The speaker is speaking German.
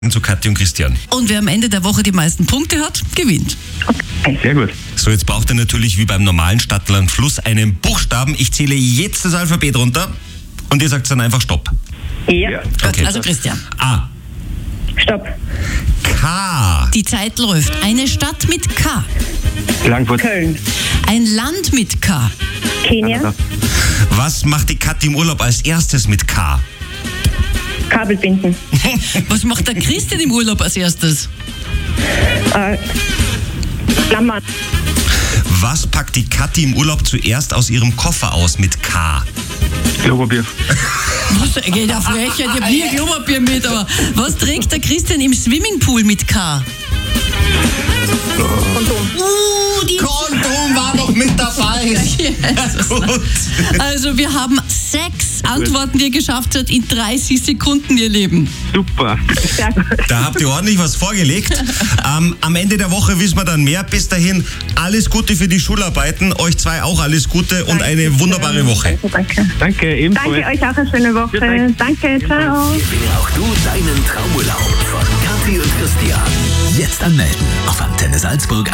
zu Kathi und Christian. Und wer am Ende der Woche die meisten Punkte hat, gewinnt. Okay, sehr gut. So, jetzt braucht ihr natürlich wie beim normalen Stadtland Fluss einen Buchstaben. Ich zähle jetzt das Alphabet runter und ihr sagt dann einfach Stopp. Ja. Okay. Also Christian. A. Stopp. K. Die Zeit läuft. Eine Stadt mit K. Klagenfurt. Köln. Ein Land mit K. Kenia. Was macht die Kathi im Urlaub als erstes mit K? Kabelbinden. Was macht der Christian im Urlaub als erstes? Klammern. Was packt die Kathi im Urlaub zuerst aus ihrem Koffer aus mit K? Klopapier. Was geht der Frechheit? Ich hab nie Klopapier mit, aber was trägt der Christian im Swimmingpool mit K? Die Kondom war noch mit dabei. Jesus. Gut. Also wir haben 6 Antworten, die ihr geschafft habt in 30 Sekunden, ihr Lieben. Super. Sehr gut. Da habt ihr ordentlich was vorgelegt. Am Ende der Woche wissen wir dann mehr. Bis dahin alles Gute für die Schularbeiten. Euch zwei auch alles Gute und eine wunderbare Woche. Danke. Danke, ebenfalls. Danke euch auch eine schöne Woche. Danke. Danke, ciao. Gewinne auch du deinen Traumurlaub von Kathi und Christian. Jetzt anmelden auf Antenne Salzburg.